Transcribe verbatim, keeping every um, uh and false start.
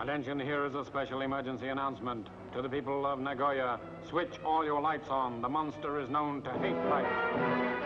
Attention, here is a special emergency announcement. To the people of Nagoya, switch all your lights on. The monster is known to hate light.